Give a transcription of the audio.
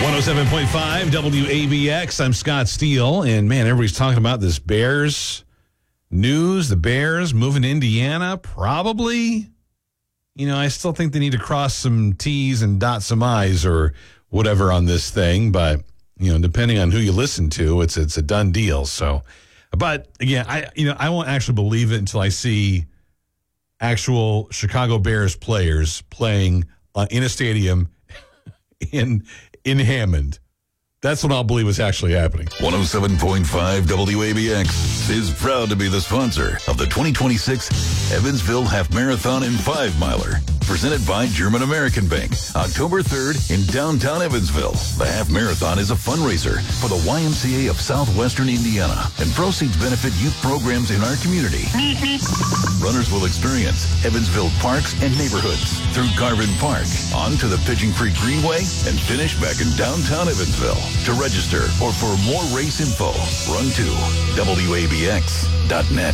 107.5 WABX. I'm Scott Steele, and man, everybody's talking about this Bears news. The Bears moving to Indiana, probably. You know, I still think they need to cross some T's and dot some I's or whatever on this thing, but you know, depending on who you listen to, it's a done deal. So, but again, I won't actually believe it until I see actual Chicago Bears players playing in a stadium in Hammond. That's when I'll believe what's actually happening. 107.5 WABX is proud to be the sponsor of the 2026 Evansville Half Marathon and 5-Miler. Presented by German American Bank. October 3rd in downtown Evansville. The Half Marathon is a fundraiser for the YMCA of Southwestern Indiana, and proceeds benefit youth programs in our community. Runners will experience Evansville parks and neighborhoods through Garvin Park, onto the Pigeon Creek Greenway, and finish back in downtown Evansville. To register or for more race info, run to WABX.net.